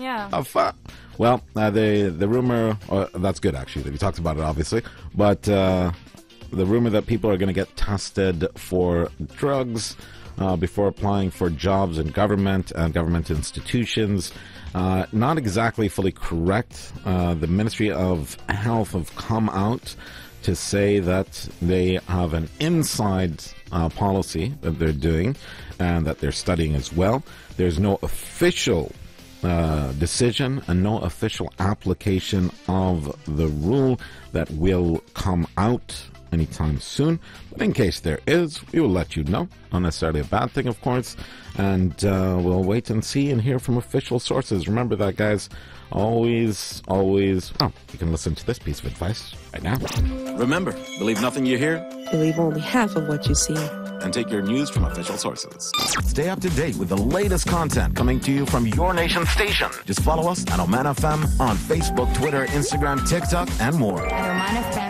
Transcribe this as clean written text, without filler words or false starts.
Yeah. Well, the rumor, that's good actually, that we talked about it obviously, but the rumor that people are going to get tested for drugs before applying for jobs in government and government institutions, not exactly fully correct. The Ministry of Health have come out to say that they have an inside policy that they're doing and that they're studying as well. There's no official decision and no official application of the rule that will come out anytime soon. But in case there is, we will let you know. Not necessarily a bad thing, of course. And we'll wait and see and hear from official sources. Remember that, guys. Always. Oh, you can listen to this piece of advice right now. Remember, believe nothing you hear. Believe only half of what you see. And take your news from official sources. Stay up to date with the latest content coming to you from your nation station. Just follow us at Oman FM on Facebook, Twitter, Instagram, TikTok, and more. At Oman FM.